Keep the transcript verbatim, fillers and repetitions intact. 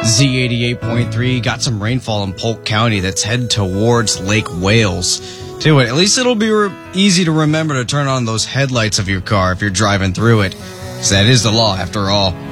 Z eighty-eight point three got some rainfall in Polk County that's headed towards Lake Wales. Tell you what, at least it'll be re- easy to remember to turn on those headlights of your car if you're driving through it, because that is the law after all.